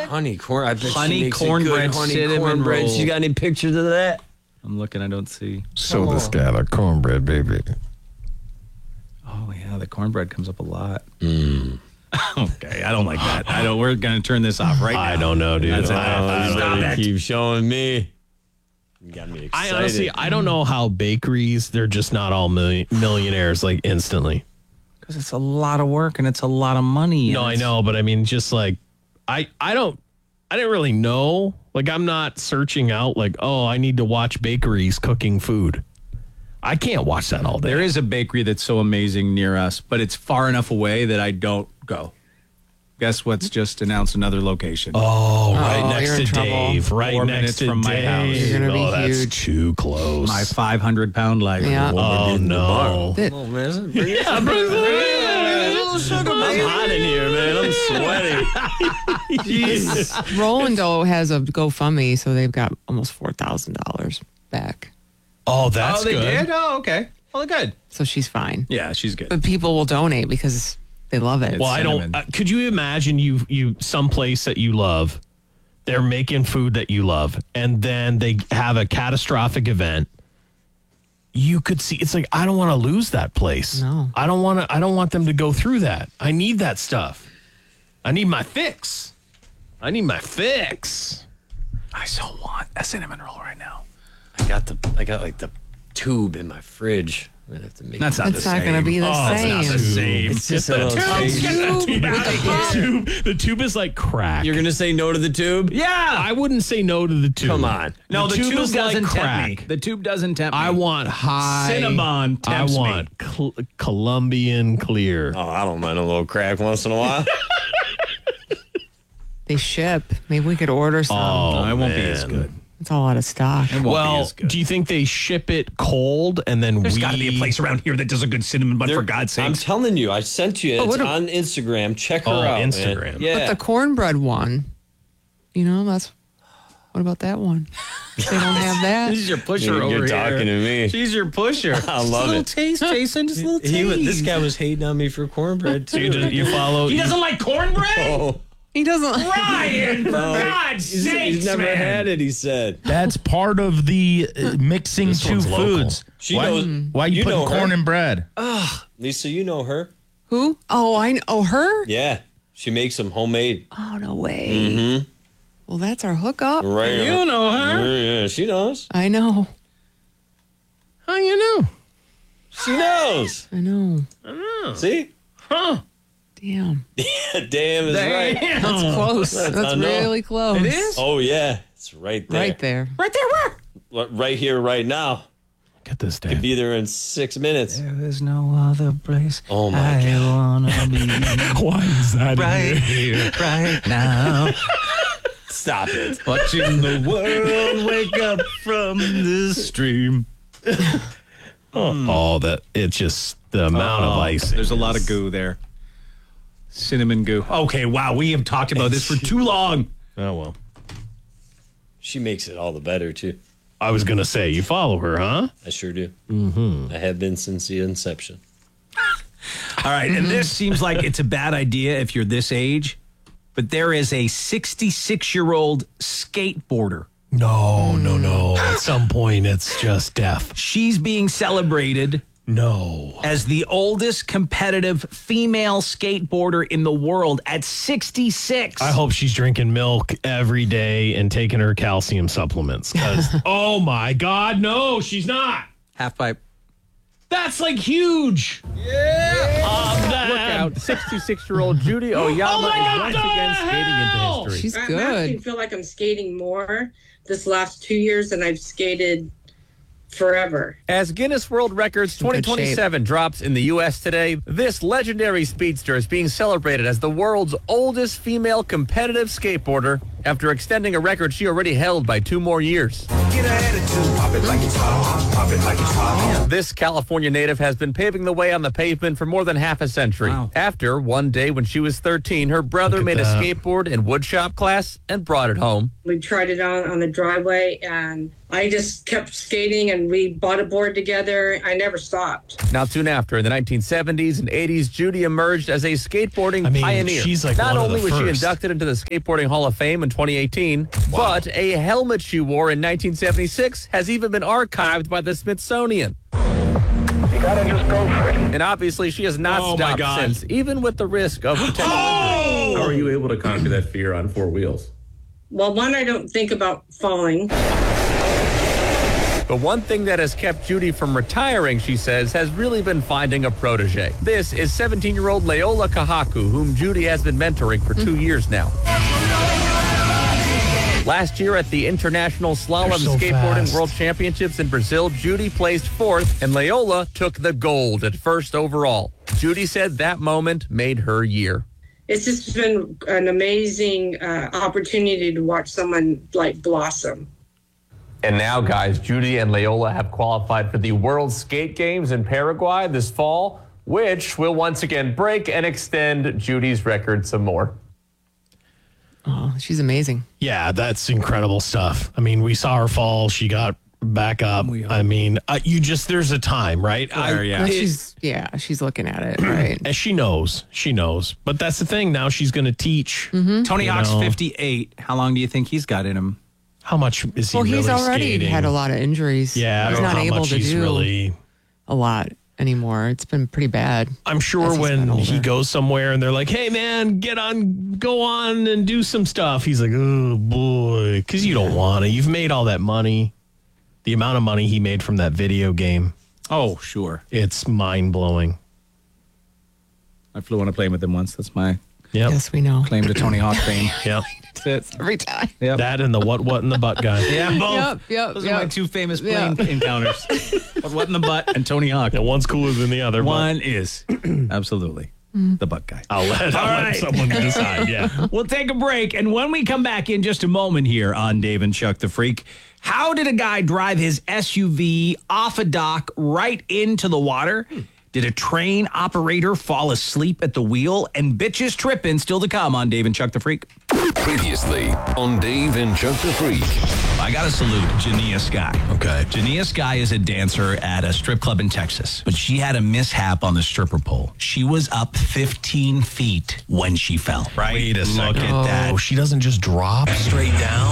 Honey corn. I bet Honey she makes cornbread a good honey cinnamon cornbread. roll. She got any pictures of that? I'm looking. I don't see. So this guy, the cornbread, baby. Oh, yeah. The cornbread comes up a lot. Okay. I don't like that. We're going to turn this off right now. I don't know, dude. That's I Stop it. Keep showing me. You got me excited. I honestly, I don't know how bakeries, they're just not all millionaires like instantly. Because it's a lot of work and it's a lot of money. No, I know, but I mean, just like, I didn't really know. Like, I'm not searching out like, oh, I need to watch bakeries cooking food. I can't watch that all day. There is a bakery that's so amazing near us, but it's far enough away that I don't go. Guess what's just announced another location? Oh, right Oh, next you're to in trouble. Dave. Right 4 next minutes to from my Dave. house. You're gonna be oh, that's huge. too close. My 500-pound life. Yeah. Oh, no. Oh, man. Bring it. I'm hot in here, man. I'm sweating. Jesus. Roland Doe has a GoFundMe, so they've got almost $4,000 back. Oh, that's they good. did? Oh, okay. Well, good. So she's fine. Yeah, she's good. But people will donate because they love it. Well, I cinnamon. don't. Could you imagine you someplace that you love, they're making food that you love, and then they have a catastrophic event? You could see it's like I don't want to lose that place. No. I don't want to. I don't want them to go through that. I need that stuff. I need my fix. I need my fix. I so want a cinnamon roll right now. I got like the tube in my fridge. I'm gonna have to make That's not It's the not same. going to be the same. Not the same. It's just a little taste. The tube is like crack. You're gonna say no to the tube? Yeah. I wouldn't say no to the tube. Come on. No, the tube is doesn't like tempt me. crack. The tube doesn't tempt me. I want high Cinnamon I tempts me. want Colombian clear. Oh, I don't mind a little crack once in a while. They ship. Maybe we could order some. Oh, No, it won't be as man. good. It's all out of stock. It won't be Well, as good. do you think they ship it cold and then There's got to be a place around here that does a good cinnamon bun, for God's I'm sake. telling you, I sent you. It's what a- on Instagram. Check her Oh, out. man. Instagram. But Yeah. the cornbread one, that's. What about that one? They don't have that. She's your pusher You're over here. talking to me. She's your pusher. I love it. Taste, Jason. Just a little taste. This guy was hating on me for cornbread too. you follow? He doesn't like cornbread? Oh, He doesn't. Ryan, for God's sake, he's never had it. He said. That's part of the mixing This two one's local. foods. She why, knows- why you you putting know her. corn and bread? Lisa, you know her. Who? Oh, I know. Oh, her? Yeah, she makes them homemade. Oh, no way. Mm-hmm. Well, that's our hookup. Right. You know her. Yeah, she knows. I know. How you know? She knows. I know. See? Damn. Damn is right. That's close. I That's know. really close. It is? Oh yeah, it's right there. Right there. Right there, where? Right here, right now. Get this, Could Dave. be there in 6 minutes. There is no other place Oh, my I God. wanna be. Why is that? Right here, right now. Stop it. Watching the world wake up from this stream. Oh, that it's just the amount of ice. There's a lot of goo there. Cinnamon goo. Okay, wow, we have talked about this for too long. Oh well. She makes it all the better too. I was gonna say you follow her, huh? I sure do. Mm-hmm. I have been since the inception. All right, and this seems like it's a bad idea if you're this age, but there is a 66-year-old skateboarder. No. At some point, it's just death. She's being celebrated No. as the oldest competitive female skateboarder in the world at 66. I hope she's drinking milk every day and taking her calcium supplements. 'Cause, oh my God, no, she's not. Half pipe. That's like huge. Look out, 66-year-old Judy Oyama is once again skating into history. She's I actually good. feel like I'm skating more this last 2 years than I've skated forever. As Guinness World Records In good 2027 drops in the U.S. today, this legendary speedster is being celebrated as the world's oldest female competitive skateboarder after extending a record she already held by 2 more years. This California native has been paving the way on the pavement for more than half a century. Wow. After, one day when she was 13, her brother made a skateboard in woodshop class and brought it home. We tried it on the driveway, and I just kept skating, and we bought a board together. I never stopped. Not soon after, in the 1970s and 80s, Judy emerged as a skateboarding I mean, pioneer. she's like Not one of only the was she first. inducted into the Skateboarding Hall of Fame in 2018, but a helmet she wore in 1976 has even been archived by the Smithsonian. You gotta just go for it. And obviously, she has not Oh, my stopped God. since, even with the risk of potential injury. How are you able to conquer that fear on 4 wheels? Well, one, I don't think about falling. But one thing that has kept Judy from retiring, she says, has really been finding a protege. This is 17-year-old Leola Kahaku, whom Judy has been mentoring for 2 years now. Last year at the International Slalom so Skateboarding fast. World Championships in Brazil, Judy placed 4th, and Leola took the gold at 1st overall. Judy said that moment made her year. It's just been an amazing opportunity to watch someone like blossom. And now, guys, Judy and Leola have qualified for the World Skate Games in Paraguay this fall, which will once again break and extend Judy's record some more. Oh, she's amazing. Yeah, that's incredible stuff. I mean, we saw her fall. She got back up. I mean, there's a time, right? Well, she's looking at it, right? And she knows. But that's the thing. Now she's going to teach. Tony You Hawk's know. 58. How long do you think he's got in him? How much is he Well, really he's already skating? had a lot of injuries. Yeah, I he's don't know not how able much to he's do really. a lot anymore. It's been pretty bad. I'm sure as he's when gotten he older. goes somewhere and they're like, "Hey, man, go on and do some stuff," he's like, "Oh boy," because you don't want to. You've made all that money. The amount of money he made from that video game, Oh, sure. it's mind blowing. I flew on a plane with him once. That's my Yep. Yes, we know. claim to Tony Hawk fame. Yep. That's it. Every time. Yep. That and the what in the butt guy. Yeah, both. Yep. Those are my 2 famous Yeah. plane encounters. What in the butt and Tony Hawk. And one's cooler than the other. but One is absolutely the butt guy. I'll let someone decide. Yeah. We'll take a break, and when we come back in just a moment here on Dave and Chuck the Freak, how did a guy drive his SUV off a dock right into the water? Did a train operator fall asleep at the wheel? And bitches tripping still to come on Dave and Chuck the Freak. Previously on Dave and Chuck the Freak. I got to salute Jania Sky. Okay. Jania Sky is a dancer at a strip club in Texas, but she had a mishap on the stripper pole. She was up 15 feet when she fell. Right? Wait a second. Look at that. Oh, she doesn't just drop straight down.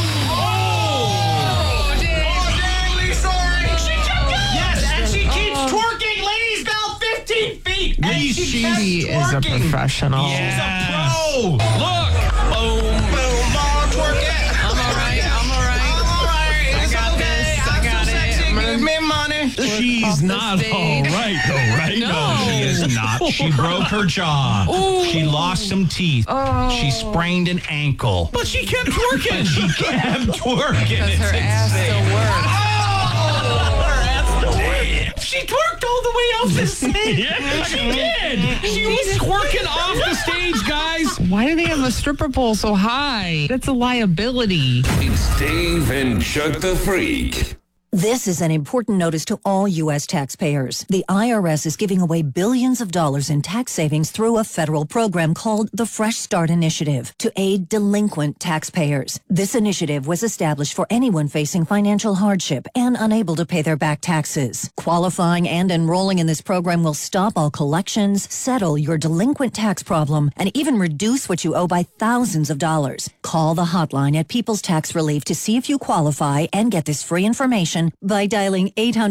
She is a professional. She's a pro. Look. Boom, boom, bar, twerk it. I'm all right. I got this. I got it. Give me money. She's not all right, though, right? No. She is not. She broke her jaw. She lost some teeth. She sprained an ankle. But she kept twerking. Because her ass still works. She twerked all the way off the stage. Yeah, she did. She was twerking off the stage, guys. Why do they have a stripper pole so high? That's a liability. It's Dave and Chuck the Freak. This is an important notice to all U.S. taxpayers. The IRS is giving away billions of dollars in tax savings through a federal program called the Fresh Start Initiative to aid delinquent taxpayers. This initiative was established for anyone facing financial hardship and unable to pay their back taxes. Qualifying and enrolling in this program will stop all collections, settle your delinquent tax problem, and even reduce what you owe by thousands of dollars. Call the hotline at People's Tax Relief to see if you qualify and get this free information by dialing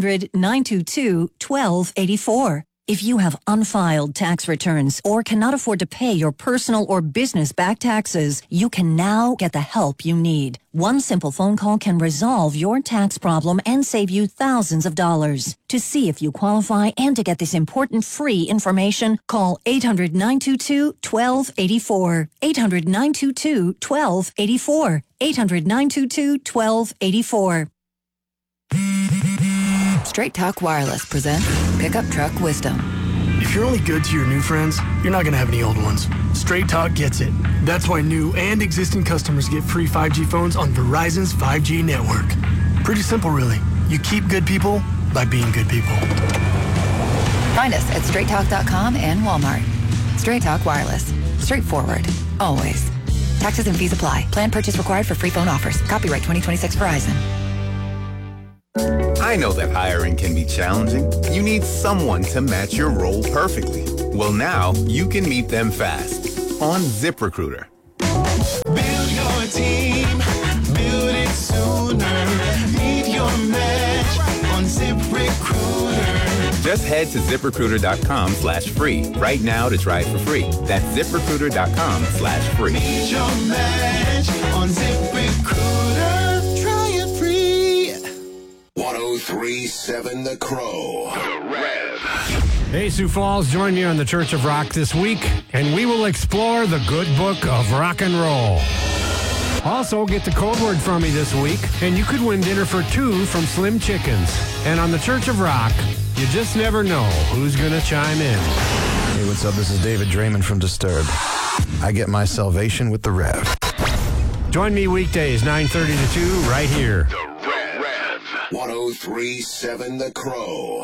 800-922-1284. If you have unfiled tax returns or cannot afford to pay your personal or business back taxes, you can now get the help you need. One simple phone call can resolve your tax problem and save you thousands of dollars. To see if you qualify and to get this important free information, call 800-922-1284. 800-922-1284. 800-922-1284. Straight Talk Wireless presents Pickup Truck Wisdom. If If you're only good to your new friends, you're not going to have any old ones. Straight Talk gets it. That's why new and existing customers get free 5G phones on Verizon's 5G network. Pretty simple, really. You keep good people by being good people. Find us at straighttalk.com and Walmart. Straight Talk Wireless. Straightforward. Always. Taxes and fees apply. Plan purchase required for free phone offers. Copyright 2026 Verizon. I know that hiring can be challenging. You need someone to match your role perfectly. Well, now you can meet them fast on ZipRecruiter. Build your team. Build it sooner. Meet your match on ZipRecruiter. Just head to ZipRecruiter.com/free right now to try it for free. That's ZipRecruiter.com/free. Meet your match on ZipRecruiter. Try it free. 103.7 The Crow. The Rev. Hey, Sioux Falls, join me on the Church of Rock this week, and we will explore the good book of rock and roll. Also, get the code word from me this week, and you could win dinner for two from Slim Chickens. And on the Church of Rock, you just never know who's going to chime in. Hey, what's up? This is David Draymond from Disturbed. I get my salvation with the Rev. Join me weekdays, 9:30 to 2, right here. The Rev. 103.7 The Crow.